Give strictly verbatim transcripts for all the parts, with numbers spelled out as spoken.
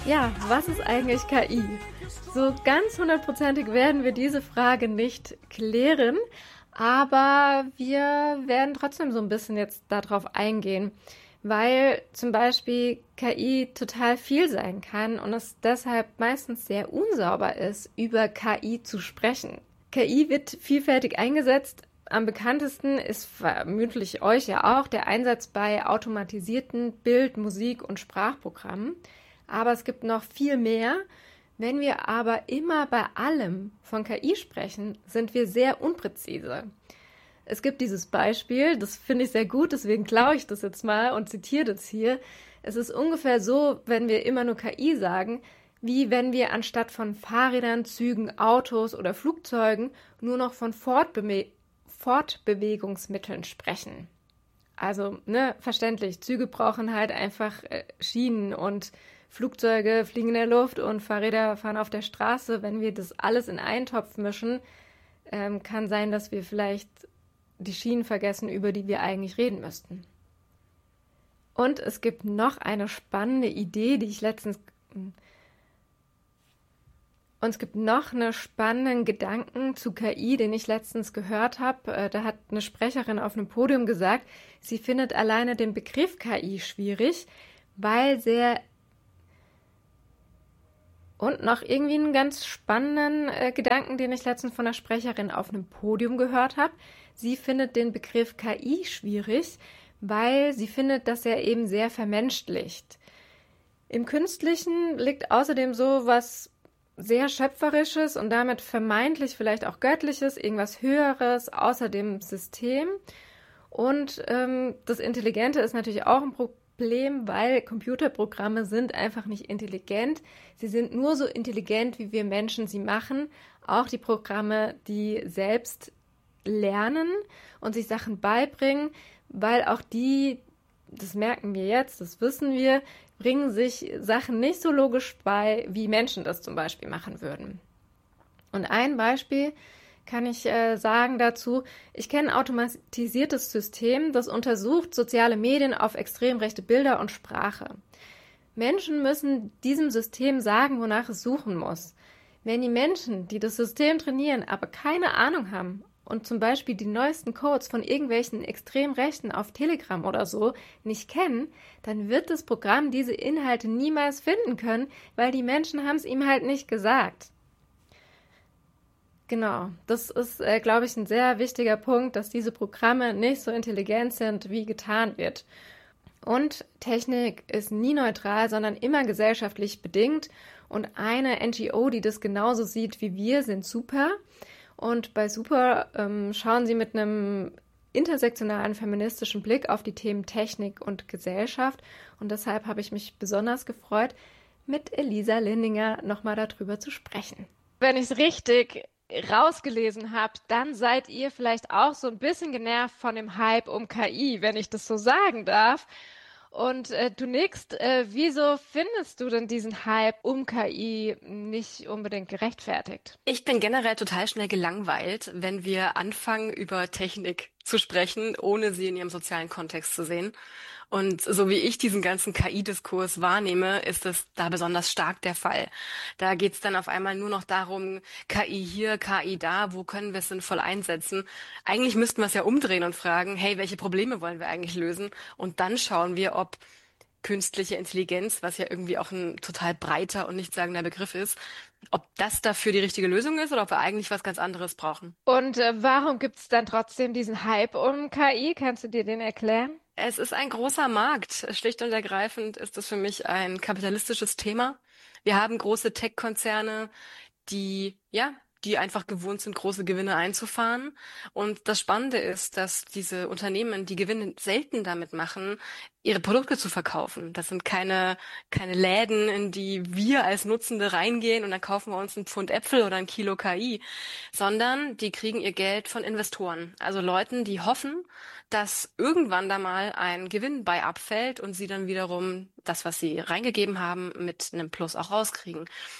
Ja, was ist eigentlich K I? So ganz hundertprozentig werden wir diese Frage nicht klären, aber wir werden trotzdem so ein bisschen jetzt darauf eingehen, weil zum Beispiel K I total viel sein kann und es deshalb meistens sehr unsauber ist, über K I zu sprechen. K I wird vielfältig eingesetzt. Am bekanntesten ist vermutlich euch ja auch der Einsatz bei automatisierten Bild-, Musik- und Sprachprogrammen. Aber es gibt noch viel mehr. Wenn wir aber immer bei allem von K I sprechen, sind wir sehr unpräzise. Es gibt dieses Beispiel, das finde ich sehr gut, deswegen klaue ich das jetzt mal und zitiere das hier. Es ist ungefähr so, wenn wir immer nur K I sagen, wie wenn wir anstatt von Fahrrädern, Zügen, Autos oder Flugzeugen nur noch von Fortbe- Fortbewegungsmitteln sprechen. Also, ne, verständlich, Züge brauchen halt einfach äh, Schienen und Flugzeuge fliegen in der Luft und Fahrräder fahren auf der Straße. Wenn wir das alles in einen Topf mischen, ähm, kann sein, dass wir vielleicht die Schienen vergessen, über die wir eigentlich reden müssten. Und es gibt noch eine spannende Idee, die ich letztens... Und es gibt noch einen spannenden Gedanken zu K I, den ich letztens gehört habe. Da hat eine Sprecherin auf einem Podium gesagt, sie findet alleine den Begriff K I schwierig, weil sehr... Und noch irgendwie einen ganz spannenden äh, Gedanken, den ich letztens von einer Sprecherin auf einem Podium gehört habe. Sie findet den Begriff K I schwierig, weil sie findet, dass er eben sehr vermenschlicht. Im Künstlichen liegt außerdem so was sehr Schöpferisches und damit vermeintlich vielleicht auch Göttliches, irgendwas Höheres außer dem System. Und ähm, das Intelligente ist natürlich auch ein Problem, weil Computerprogramme sind einfach nicht intelligent. Sie sind nur so intelligent, wie wir Menschen sie machen. Auch die Programme, die selbst lernen und sich Sachen beibringen, weil auch die, das merken wir jetzt, das wissen wir, bringen sich Sachen nicht so logisch bei, wie Menschen das zum Beispiel machen würden. Und ein Beispiel kann ich äh, sagen dazu, ich kenne ein automatisiertes System, das untersucht soziale Medien auf extrem rechte Bilder und Sprache. Menschen müssen diesem System sagen, wonach es suchen muss. Wenn die Menschen, die das System trainieren, aber keine Ahnung haben und zum Beispiel die neuesten Codes von irgendwelchen Extremrechten auf Telegram oder so nicht kennen, dann wird das Programm diese Inhalte niemals finden können, weil die Menschen haben es ihm halt nicht gesagt. Genau, das ist, äh, glaube ich, ein sehr wichtiger Punkt, dass diese Programme nicht so intelligent sind, wie getan wird. Und Technik ist nie neutral, sondern immer gesellschaftlich bedingt. Und eine N G O, die das genauso sieht wie wir, sind Super. Und bei Super ähm, schauen sie mit einem intersektionalen feministischen Blick auf die Themen Technik und Gesellschaft. Und deshalb habe ich mich besonders gefreut, mit Elisa Lindinger nochmal darüber zu sprechen. Wenn ich es richtig rausgelesen habe, dann seid ihr vielleicht auch so ein bisschen genervt von dem Hype um K I, wenn ich das so sagen darf. Und äh, du nickst, äh, wieso findest du denn diesen Hype um K I nicht unbedingt gerechtfertigt? Ich bin generell total schnell gelangweilt, wenn wir anfangen, über Technik zu sprechen, ohne sie in ihrem sozialen Kontext zu sehen. Und so wie ich diesen ganzen K I-Diskurs wahrnehme, ist es da besonders stark der Fall. Da geht's dann auf einmal nur noch darum, K I hier, K I da, wo können wir es sinnvoll einsetzen? Eigentlich müssten wir es ja umdrehen und fragen, hey, welche Probleme wollen wir eigentlich lösen? Und dann schauen wir, ob künstliche Intelligenz, was ja irgendwie auch ein total breiter und nichtssagender Begriff ist, ob das dafür die richtige Lösung ist oder ob wir eigentlich was ganz anderes brauchen. Und äh, warum gibt es dann trotzdem diesen Hype um K I? Kannst du dir den erklären? Es ist ein großer Markt. Schlicht und ergreifend ist es für mich ein kapitalistisches Thema. Wir haben große Tech-Konzerne, die, ja, die einfach gewohnt sind, große Gewinne einzufahren. Und das Spannende ist, dass diese Unternehmen die Gewinne selten damit machen, ihre Produkte zu verkaufen. Das sind keine, keine Läden, in die wir als Nutzende reingehen und dann kaufen wir uns einen Pfund Äpfel oder ein Kilo K I, sondern die kriegen ihr Geld von Investoren. Also Leuten, die hoffen, dass irgendwann da mal ein Gewinn bei abfällt und sie dann wiederum das, was sie reingegeben haben, mit einem Plus auch rauskriegen.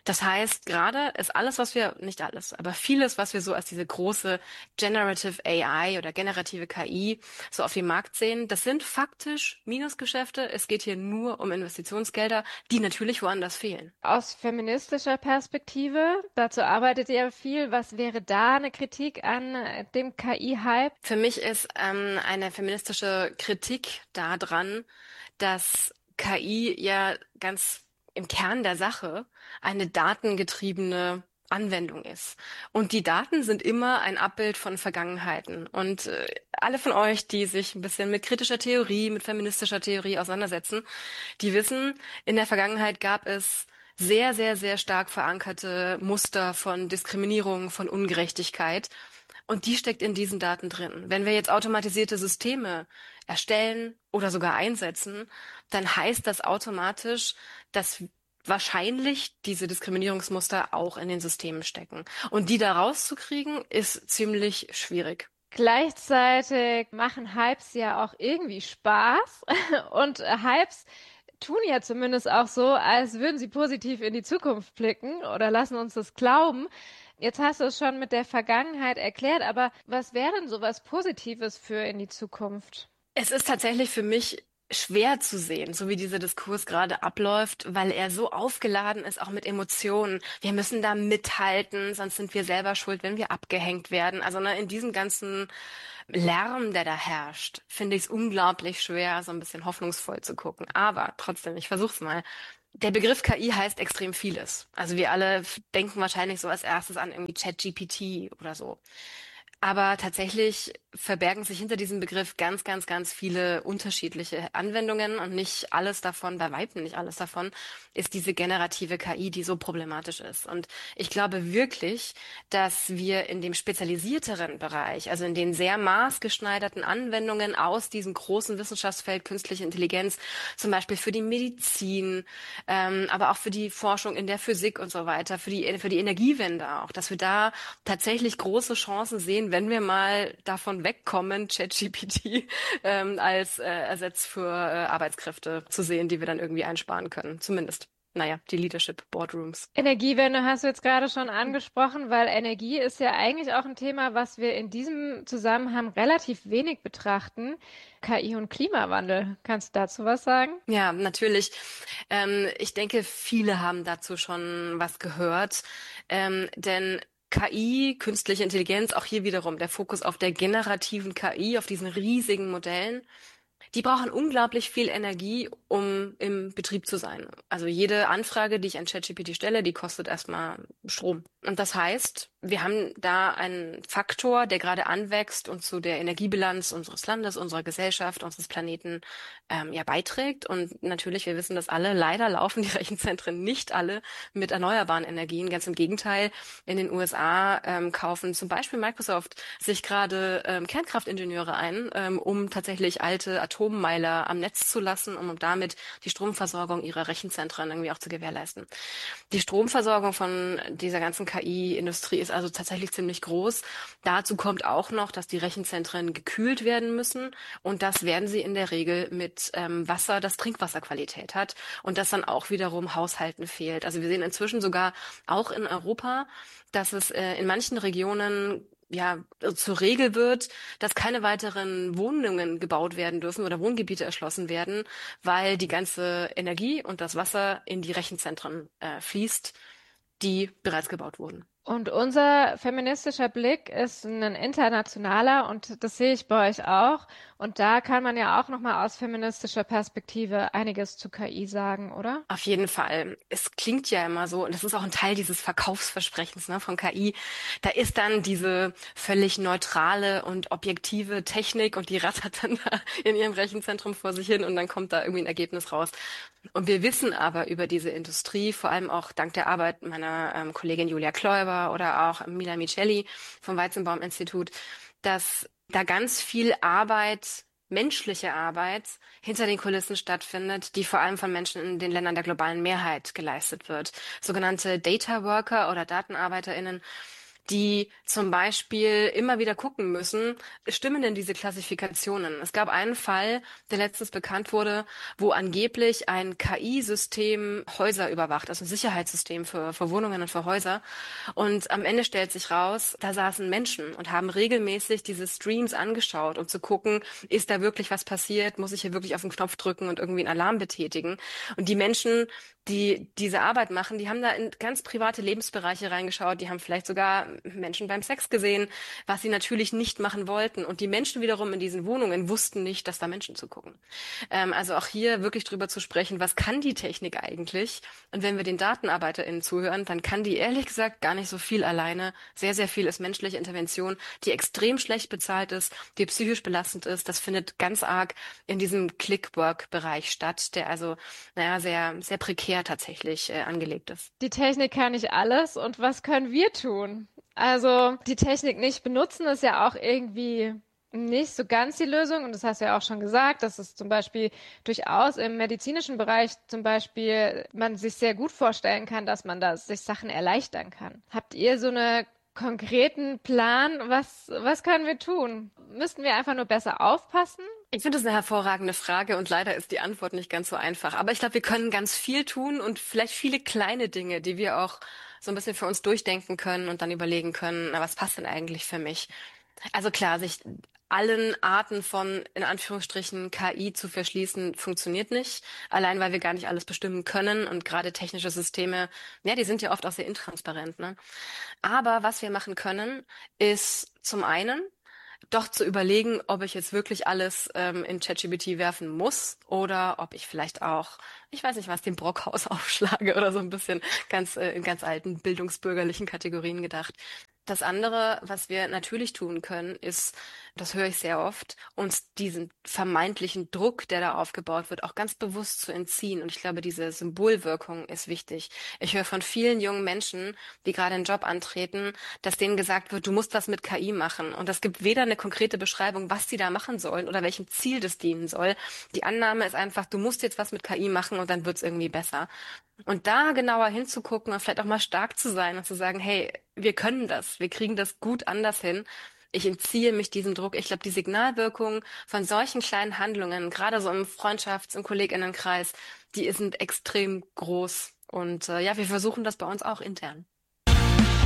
Das heißt, gerade ist alles, was wir, nicht alles, aber vieles, was wir so als diese große Generative A I oder generative K I so auf dem Markt sehen, das sind faktisch Minusgeschäfte. Es geht hier nur um Investitionsgelder, die natürlich woanders fehlen. Aus feministischer Perspektive, dazu arbeitet ihr ja viel. Was wäre da eine Kritik an äh, dem K I-Hype? Für mich ist ähm, eine feministische Kritik daran, dass K I ja ganz im Kern der Sache eine datengetriebene Anwendung ist. Und die Daten sind immer ein Abbild von Vergangenheiten. Und äh, alle von euch, die sich ein bisschen mit kritischer Theorie, mit feministischer Theorie auseinandersetzen, die wissen, in der Vergangenheit gab es sehr, sehr, sehr stark verankerte Muster von Diskriminierung, von Ungerechtigkeit. Und die steckt in diesen Daten drin. Wenn wir jetzt automatisierte Systeme erstellen oder sogar einsetzen, dann heißt das automatisch, dass wahrscheinlich diese Diskriminierungsmuster auch in den Systemen stecken. Und die da rauszukriegen, ist ziemlich schwierig. Gleichzeitig machen Hypes ja auch irgendwie Spaß und äh, Hypes tun ja zumindest auch so, als würden sie positiv in die Zukunft blicken oder lassen uns das glauben. Jetzt hast du es schon mit der Vergangenheit erklärt, aber was wäre denn so was Positives für in die Zukunft? Es ist tatsächlich für mich schwer zu sehen, so wie dieser Diskurs gerade abläuft, weil er so aufgeladen ist, auch mit Emotionen. Wir müssen da mithalten, sonst sind wir selber schuld, wenn wir abgehängt werden. Also ne, in diesem ganzen Lärm, der da herrscht, finde ich es unglaublich schwer, so ein bisschen hoffnungsvoll zu gucken. Aber trotzdem, ich versuch's mal. Der Begriff K I heißt extrem vieles. Also wir alle denken wahrscheinlich so als erstes an irgendwie ChatGPT oder so. Aber tatsächlich verbergen sich hinter diesem Begriff ganz, ganz, ganz viele unterschiedliche Anwendungen und nicht alles davon, bei Weitem nicht alles davon, ist diese generative K I, die so problematisch ist. Und ich glaube wirklich, dass wir in dem spezialisierteren Bereich, also in den sehr maßgeschneiderten Anwendungen aus diesem großen Wissenschaftsfeld künstliche Intelligenz, zum Beispiel für die Medizin, ähm, aber auch für die Forschung in der Physik und so weiter, für die, für die Energiewende auch, dass wir da tatsächlich große Chancen sehen, wenn wir mal davon wegkommen, ChatGPT ähm, als äh, Ersatz für äh, Arbeitskräfte zu sehen, die wir dann irgendwie einsparen können. Zumindest, naja, die Leadership Boardrooms. Energiewende hast du jetzt gerade schon angesprochen, weil Energie ist ja eigentlich auch ein Thema, was wir in diesem Zusammenhang relativ wenig betrachten. K I und Klimawandel. Kannst du dazu was sagen? Ja, natürlich. Ähm, ich denke, viele haben dazu schon was gehört, ähm, denn K I, künstliche Intelligenz, auch hier wiederum der Fokus auf der generativen K I, auf diesen riesigen Modellen. Die brauchen unglaublich viel Energie, um im Betrieb zu sein. Also jede Anfrage, die ich an ChatGPT stelle, die kostet erstmal Strom. Und das heißt, wir haben da einen Faktor, der gerade anwächst und zu der Energiebilanz unseres Landes, unserer Gesellschaft, unseres Planeten ähm, ja beiträgt. Und natürlich, wir wissen das alle, leider laufen die Rechenzentren nicht alle mit erneuerbaren Energien. Ganz im Gegenteil, in den U S A ähm, kaufen zum Beispiel Microsoft sich gerade ähm, Kernkraftingenieure ein, ähm, um tatsächlich alte Atommeiler am Netz zu lassen, um damit die Stromversorgung ihrer Rechenzentren irgendwie auch zu gewährleisten. Die Stromversorgung von dieser ganzen K I-Industrie ist also tatsächlich ziemlich groß. Dazu kommt auch noch, dass die Rechenzentren gekühlt werden müssen und das werden sie in der Regel mit ähm, Wasser, das Trinkwasserqualität hat und das dann auch wiederum Haushalten fehlt. Also wir sehen inzwischen sogar auch in Europa, dass es äh, in manchen Regionen ja zur Regel wird, dass keine weiteren Wohnungen gebaut werden dürfen oder Wohngebiete erschlossen werden, weil die ganze Energie und das Wasser in die Rechenzentren äh, fließt, die bereits gebaut wurden. Und unser feministischer Blick ist ein internationaler und das sehe ich bei euch auch. Und da kann man ja auch nochmal aus feministischer Perspektive einiges zu K I sagen, oder? Auf jeden Fall. Es klingt ja immer so, und das ist auch ein Teil dieses Verkaufsversprechens, ne, von K I. Da ist dann diese völlig neutrale und objektive Technik und die rattert dann da in ihrem Rechenzentrum vor sich hin und dann kommt da irgendwie ein Ergebnis raus. Und wir wissen aber über diese Industrie, vor allem auch dank der Arbeit meiner ähm, Kollegin Julia Kloiber oder auch Mila Micheli vom Weizenbaum-Institut, dass da ganz viel Arbeit, menschliche Arbeit hinter den Kulissen stattfindet, die vor allem von Menschen in den Ländern der globalen Mehrheit geleistet wird. Sogenannte Data Worker oder DatenarbeiterInnen, die zum Beispiel immer wieder gucken müssen, stimmen denn diese Klassifikationen? Es gab einen Fall, der letztens bekannt wurde, wo angeblich ein K I-System Häuser überwacht, also ein Sicherheitssystem für, für Wohnungen und für Häuser. Und am Ende stellt sich raus, da saßen Menschen und haben regelmäßig diese Streams angeschaut, um zu gucken, ist da wirklich was passiert? Muss ich hier wirklich auf den Knopf drücken und irgendwie einen Alarm betätigen? Und die Menschen, die diese Arbeit machen, die haben da in ganz private Lebensbereiche reingeschaut, die haben vielleicht sogar Menschen beim Sex gesehen, was sie natürlich nicht machen wollten. Und die Menschen wiederum in diesen Wohnungen wussten nicht, dass da Menschen zugucken. Ähm, also auch hier wirklich drüber zu sprechen, was kann die Technik eigentlich? Und wenn wir den DatenarbeiterInnen zuhören, dann kann die ehrlich gesagt gar nicht so viel alleine. Sehr, sehr viel ist menschliche Intervention, die extrem schlecht bezahlt ist, die psychisch belastend ist. Das findet ganz arg in diesem Click-Work-Bereich statt, der also, naja, sehr, sehr prekär tatsächlich äh, angelegt ist. Die Technik kann nicht alles und was können wir tun? Also die Technik nicht benutzen ist ja auch irgendwie nicht so ganz die Lösung und das hast du ja auch schon gesagt, dass es zum Beispiel durchaus im medizinischen Bereich zum Beispiel man sich sehr gut vorstellen kann, dass man da sich Sachen erleichtern kann. Habt ihr so einen konkreten Plan? Was, was können wir tun? Müssten wir einfach nur besser aufpassen? Ich finde das eine hervorragende Frage und leider ist die Antwort nicht ganz so einfach. Aber ich glaube, wir können ganz viel tun und vielleicht viele kleine Dinge, die wir auch so ein bisschen für uns durchdenken können und dann überlegen können, na, was passt denn eigentlich für mich? Also klar, sich allen Arten von, in Anführungsstrichen, K I zu verschließen, funktioniert nicht. Allein, weil wir gar nicht alles bestimmen können und gerade technische Systeme, ja, die sind ja oft auch sehr intransparent, ne? Aber was wir machen können, ist zum einen, doch zu überlegen, ob ich jetzt wirklich alles ähm, in ChatGPT werfen muss oder ob ich vielleicht auch, ich weiß nicht was, den Brockhaus aufschlage oder so ein bisschen ganz äh, in ganz alten bildungsbürgerlichen Kategorien gedacht. Das andere, was wir natürlich tun können, ist, das höre ich sehr oft, uns diesen vermeintlichen Druck, der da aufgebaut wird, auch ganz bewusst zu entziehen. Und ich glaube, diese Symbolwirkung ist wichtig. Ich höre von vielen jungen Menschen, die gerade einen Job antreten, dass denen gesagt wird, du musst was mit K I machen. Und es gibt weder eine konkrete Beschreibung, was sie da machen sollen oder welchem Ziel das dienen soll. Die Annahme ist einfach, du musst jetzt was mit K I machen und dann wird's irgendwie besser. Und da genauer hinzugucken und vielleicht auch mal stark zu sein und zu sagen, hey, wir können das, wir kriegen das gut anders hin. Ich entziehe mich diesem Druck. Ich glaube, die Signalwirkung von solchen kleinen Handlungen, gerade so im Freundschafts-, im KollegInnenkreis, die sind extrem groß. Und äh, ja, wir versuchen das bei uns auch intern.